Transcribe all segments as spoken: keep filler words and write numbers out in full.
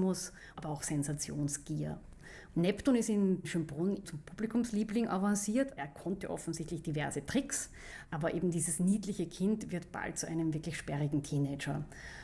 Opportunismus, aber auch Sensationsgier. Neptun ist in Schönbrunn zum Publikumsliebling avanciert. Er konnte offensichtlich diverse Tricks, aber eben dieses niedliche Kind wird bald zu einem wirklich sperrigen Teenager.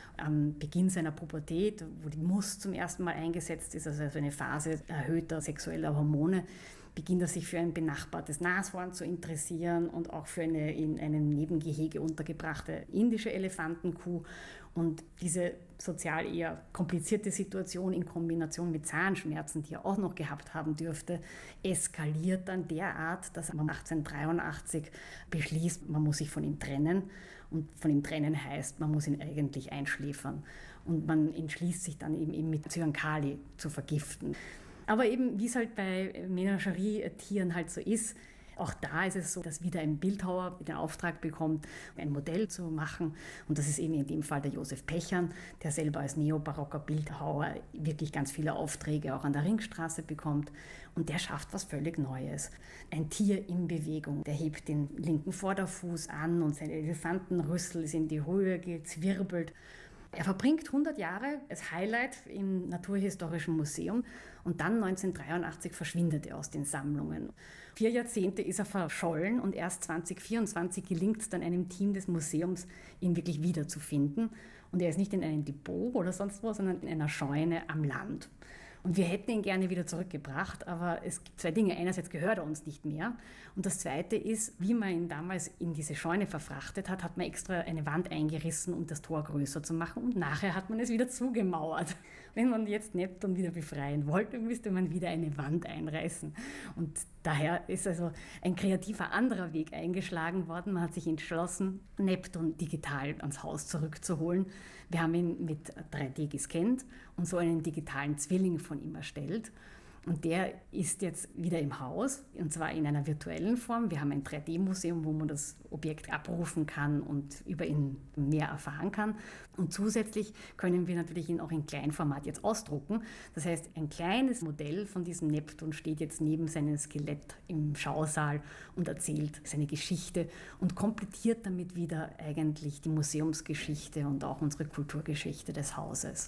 Am Beginn seiner Pubertät, wo die Mus zum ersten Mal eingesetzt ist, also eine Phase erhöhter sexueller Hormone, beginnt er sich für ein benachbartes Nashorn zu interessieren und auch für eine in einem Nebengehege untergebrachte indische Elefantenkuh. Und diese sozial eher komplizierte Situation in Kombination mit Zahnschmerzen, die er auch noch gehabt haben dürfte, eskaliert dann derart, dass man achtzehnhundertdreiundachtzig beschließt, man muss sich von ihm trennen. Und von ihm trennen heißt, man muss ihn eigentlich einschläfern. Und man entschließt sich dann eben, eben mit Zyankali zu vergiften. Aber eben, wie es halt bei Menagerie-Tieren halt so ist, auch da ist es so, dass wieder ein Bildhauer den Auftrag bekommt, ein Modell zu machen. Und das ist eben in dem Fall der Josef Pechern, der selber als neobarocker Bildhauer wirklich ganz viele Aufträge auch an der Ringstraße bekommt. Und der schafft was völlig Neues. Ein Tier in Bewegung. Der hebt den linken Vorderfuß an und sein Elefantenrüssel ist in die Höhe gezwirbelt. Er verbringt hundert Jahre als Highlight im Naturhistorischen Museum und dann neunzehnhundertdreiundachtzig verschwindet er aus den Sammlungen. Vier Jahrzehnte ist er verschollen und erst zweitausendvierundzwanzig gelingt es dann einem Team des Museums, ihn wirklich wiederzufinden. Und er ist nicht in einem Depot oder sonst wo, sondern in einer Scheune am Land. Und wir hätten ihn gerne wieder zurückgebracht, aber es gibt zwei Dinge. Einerseits gehört er uns nicht mehr. Und das Zweite ist, wie man ihn damals in diese Scheune verfrachtet hat, hat man extra eine Wand eingerissen, um das Tor größer zu machen. Und nachher hat man es wieder zugemauert. Wenn man jetzt Neptun wieder befreien wollte, müsste man wieder eine Wand einreißen. Und daher ist also ein kreativer anderer Weg eingeschlagen worden. Man hat sich entschlossen, Neptun digital ans Haus zurückzuholen. Wir haben ihn mit drei D gescannt und so einen digitalen Zwilling von ihm erstellt. Und der ist jetzt wieder im Haus, und zwar in einer virtuellen Form. Wir haben ein drei D Museum, wo man das Objekt abrufen kann und über ihn mehr erfahren kann. Und zusätzlich können wir natürlich ihn auch in Kleinformat jetzt ausdrucken. Das heißt, ein kleines Modell von diesem Neptun steht jetzt neben seinem Skelett im Schausaal und erzählt seine Geschichte und komplettiert damit wieder eigentlich die Museumsgeschichte und auch unsere Kulturgeschichte des Hauses.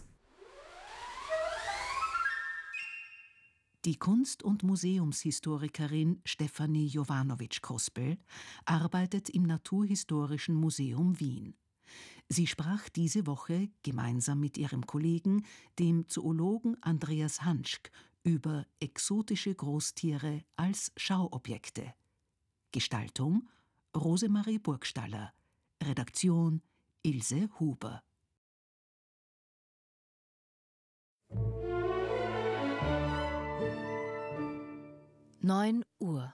Die Kunst- und Museumshistorikerin Stefanie Jovanovic-Kospel arbeitet im Naturhistorischen Museum Wien. Sie sprach diese Woche gemeinsam mit ihrem Kollegen, dem Zoologen Andreas Hanschk, über exotische Großtiere als Schauobjekte. Gestaltung Rosemarie Burgstaller, Redaktion Ilse Huber. neun Uhr.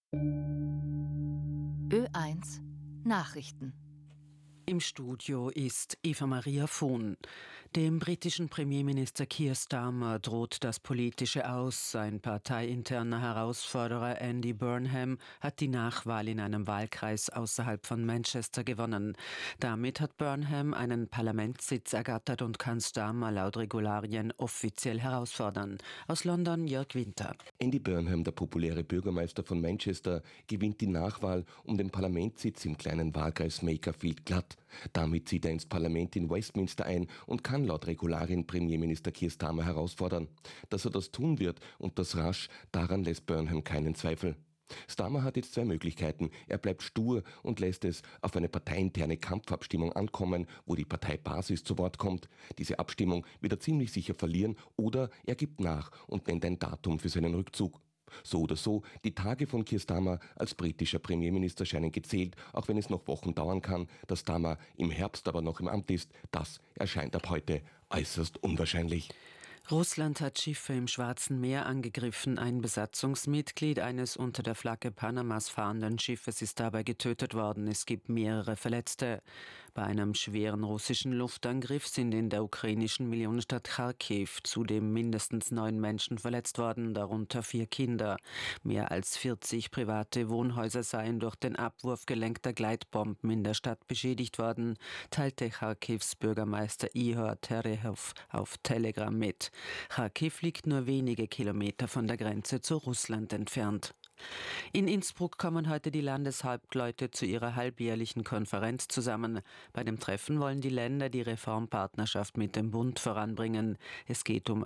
Ö eins Nachrichten. Im Studio ist Eva-Maria Vohn. Dem britischen Premierminister Keir Starmer droht das Politische aus. Sein parteiinterner Herausforderer Andy Burnham hat die Nachwahl in einem Wahlkreis außerhalb von Manchester gewonnen. Damit hat Burnham einen Parlamentssitz ergattert und kann Starmer laut Regularien offiziell herausfordern. Aus London Jörg Winter. Andy Burnham, der populäre Bürgermeister von Manchester, gewinnt die Nachwahl um den Parlamentssitz im kleinen Wahlkreis Makerfield glatt. Damit zieht er ins Parlament in Westminster ein und kann laut Regularien Premierminister Keir Starmer herausfordern. Dass er das tun wird und das rasch, daran lässt Burnham keinen Zweifel. Starmer hat jetzt zwei Möglichkeiten. Er bleibt stur und lässt es auf eine parteiinterne Kampfabstimmung ankommen, wo die Parteibasis zu Wort kommt. Diese Abstimmung wird er ziemlich sicher verlieren, oder er gibt nach und nennt ein Datum für seinen Rückzug. So oder so, die Tage von Keir Starmer als britischer Premierminister scheinen gezählt, auch wenn es noch Wochen dauern kann. Dass Starmer im Herbst aber noch im Amt ist, das erscheint ab heute äußerst unwahrscheinlich. Russland hat Schiffe im Schwarzen Meer angegriffen. Ein Besatzungsmitglied eines unter der Flagge Panamas fahrenden Schiffes ist dabei getötet worden. Es gibt mehrere Verletzte. Bei einem schweren russischen Luftangriff sind in der ukrainischen Millionenstadt Charkiw zudem mindestens neun Menschen verletzt worden, darunter vier Kinder. Mehr als vierzig private Wohnhäuser seien durch den Abwurf gelenkter Gleitbomben in der Stadt beschädigt worden, teilte Charkiws Bürgermeister Ihor Terehow auf Telegram mit. Charkiw liegt nur wenige Kilometer von der Grenze zu Russland entfernt. In Innsbruck kommen heute die Landeshauptleute zu ihrer halbjährlichen Konferenz zusammen. Bei dem Treffen wollen die Länder die Reformpartnerschaft mit dem Bund voranbringen. Es geht um